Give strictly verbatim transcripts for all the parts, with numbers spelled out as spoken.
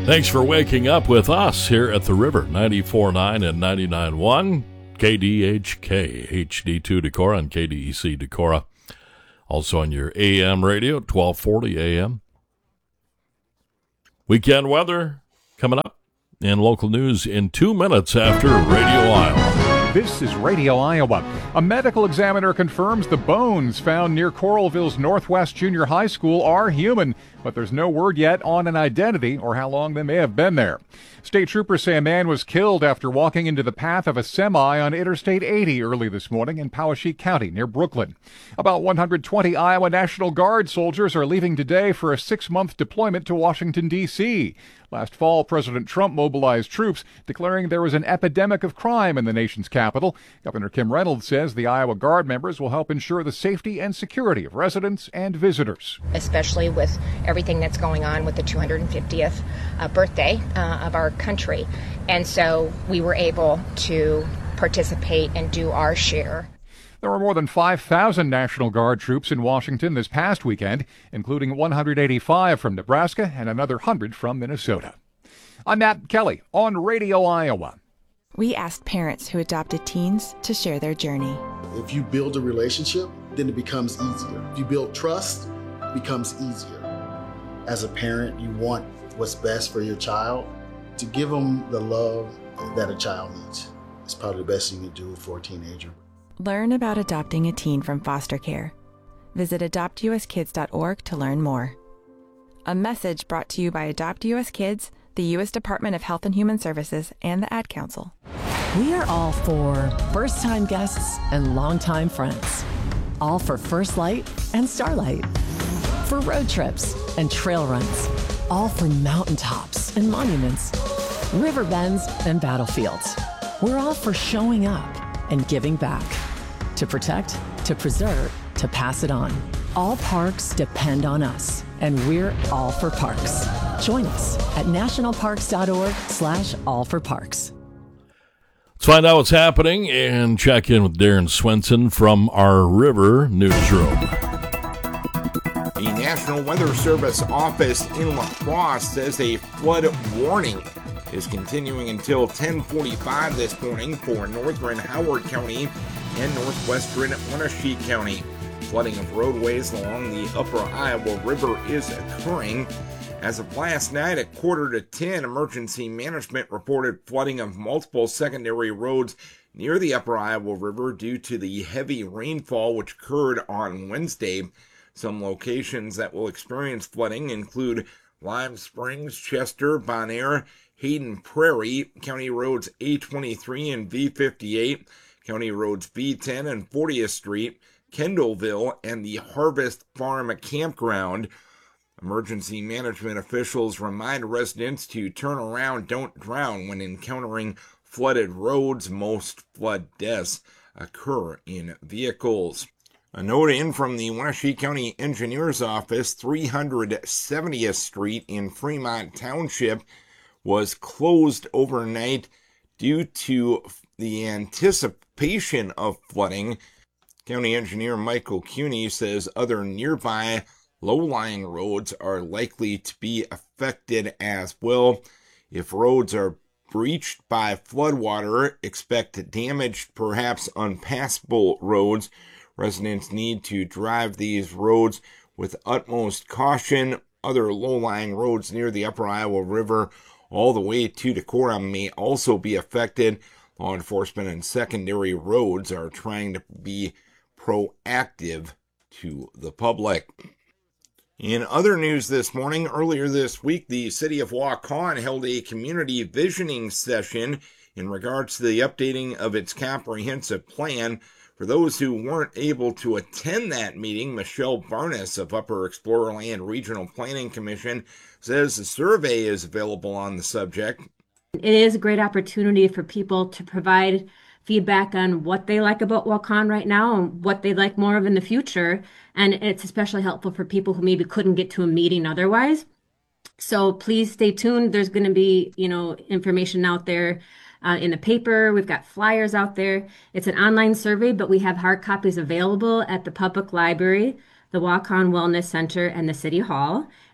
Thanks for waking up with us here at the River, ninety-four point nine and ninety-nine point one, K D H K, H D two Decorah and K D E C Decorah. Also on your A M radio, twelve forty A M. Weekend weather coming up and local news in two minutes after Radio Iowa. This is Radio Iowa. A medical examiner confirms the bones found near Coralville's Northwest Junior High School are human, but there's no word yet on an identity or how long they may have been there. State troopers say a man was killed after walking into the path of a semi on Interstate eighty early this morning in Poweshiek County near Brooklyn. About one hundred twenty Iowa National Guard soldiers are leaving today for a six-month deployment to Washington, D C Last fall, President Trump mobilized troops, declaring there was an epidemic of crime in the nation's capital. Governor Kim Reynolds says the Iowa Guard members will help ensure the safety and security of residents and visitors. Especially with everything that's going on with the two hundred fiftieth uh, birthday uh, of our country. And so we were able to participate and do our share. There were more than five thousand National Guard troops in Washington this past weekend, including one hundred eighty-five from Nebraska and another one hundred from Minnesota. I'm Matt Kelly on Radio Iowa. We asked parents who adopted teens to share their journey. If you build a relationship, then it becomes easier. If you build trust, it becomes easier. As a parent, you want what's best for your child. To give them the love that a child needs is probably the best you can do for a teenager. Learn about adopting a teen from foster care. Visit adopt u s kids dot org to learn more. A message brought to you by Adopt U S Kids, the U S Department of Health and Human Services, and the Ad Council. We are all for first-time guests and longtime friends. All for First Light and Starlight. For road trips and trail runs. All for mountaintops and monuments. River bends and battlefields. We're all for showing up and giving back. To protect, to preserve, to pass it on. All parks depend on us, and we're all for parks. Join us at nationalparks dot org slash all for parks. Let's find out what's happening and check in with Darren Swenson from our River Newsroom. The National Weather Service office in La Crosse says a flood warning is continuing until ten forty-five this morning for northern Howard County and northwestern Wenatchee County. Flooding of roadways along the upper Iowa River is occurring. As of last night at quarter to ten, emergency management reported flooding of multiple secondary roads near the upper Iowa River due to the heavy rainfall which occurred on Wednesday. Some locations that will experience flooding include Lime Springs, Chester, Bonaire, Hayden Prairie, County Roads A twenty-three and V fifty-eight, County Roads B ten and fortieth Street, Kendallville, and the Harvest Farm Campground. Emergency management officials remind residents to turn around, don't drown when encountering flooded roads. Most flood deaths occur in vehicles. A note in from the Wenatchee County Engineer's Office, three hundred seventieth Street in Fremont Township was closed overnight due to the anticipation of flooding. County Engineer Michael Cuny says other nearby low-lying roads are likely to be affected as well. If roads are breached by floodwater, expect damaged, perhaps unpassable roads. Residents need to drive these roads with utmost caution. Other low-lying roads near the upper Iowa River all the way to Decorah may also be affected. Law enforcement and secondary roads are trying to be proactive to the public. In other news this morning, earlier this week, the city of Waukon held a community visioning session in regards to the updating of its comprehensive plan. For those who weren't able to attend that meeting, Michelle Barnes of Upper Explorerland Regional Planning Commission says a survey is available on the subject. It is a great opportunity for people to provide feedback on what they like about Waukon right now and what they'd like more of in the future. And it's especially helpful for people who maybe couldn't get to a meeting otherwise. So please stay tuned. There's going to be, you know, information out there uh, in the paper. We've got flyers out there. It's an online survey, but we have hard copies available at the public library, the Waukon Wellness Center, and the City Hall.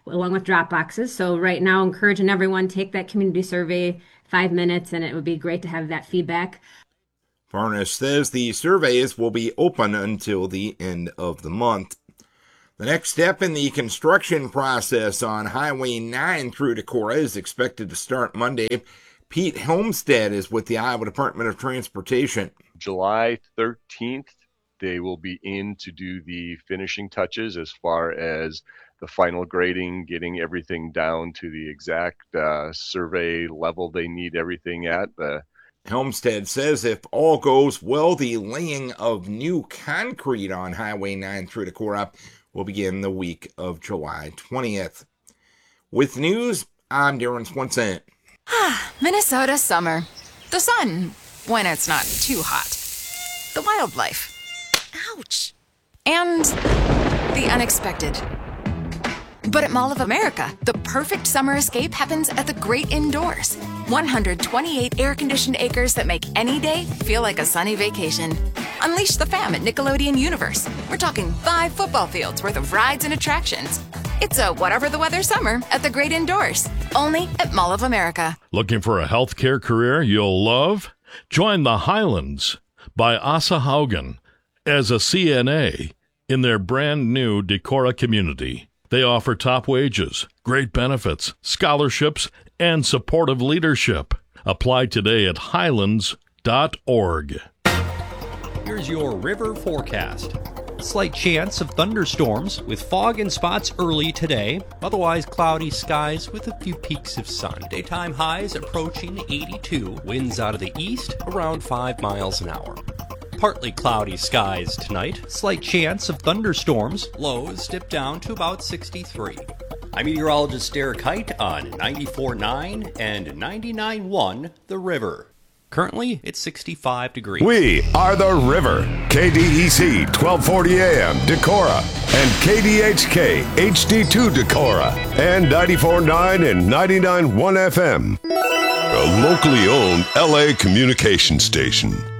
along with drop boxes. So right now, encouraging everyone, take that community survey, five minutes, and it would be great to have that feedback. Farnes says the surveys will be open until the end of the month. The next step in the construction process on Highway nine through Decorah is expected to start Monday. Pete Homestead is with the Iowa Department of Transportation. July thirteenth, they will be in to do the finishing touches as far as the final grading, getting everything down to the exact uh, survey level they need everything at. The Homestead says if all goes well, the laying of new concrete on Highway nine through Decorah will begin the week of July twentieth. With news, I'm Darren Swenson. Minnesota summer. The sun, when it's not too hot. The wildlife. Ouch. And the unexpected. But at Mall of America, the perfect summer escape happens at the great indoors. one hundred twenty-eight air-conditioned acres that make any day feel like a sunny vacation. Unleash the fam at Nickelodeon Universe. We're talking five football fields worth of rides and attractions. It's a whatever the weather summer at the great indoors. Only at Mall of America. Looking for a healthcare career you'll love? Join the Highlands by Asa Haugen as a C N A in their brand new Decorah community. They offer top wages, great benefits, scholarships, and supportive leadership. Apply today at highlands dot org. Here's your river forecast. Slight chance of thunderstorms with fog and spots early today. Otherwise cloudy skies with a few peaks of sun. Daytime highs approaching eighty-two. Winds out of the east around five miles an hour. Partly cloudy skies tonight. Slight chance of thunderstorms. Lows dip down to about sixty-three. I'm meteorologist Derek Height on ninety-four point nine and ninety-nine point one The River. Currently, it's sixty-five degrees. We are The River. K D E C twelve forty A M Decorah and K D H K H D two Decorah and ninety-four point nine and ninety-nine point one F M. A locally owned L A communication station.